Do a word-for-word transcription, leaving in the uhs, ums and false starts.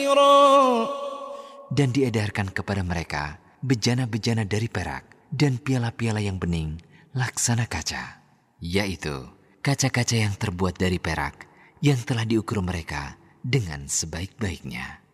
خيرا. Dan diedarkan kepada mereka bejana-bejana dari perak dan piala-piala yang bening laksana kaca, yaitu kaca-kaca yang terbuat dari perak yang telah diukur mereka dengan sebaik-baiknya.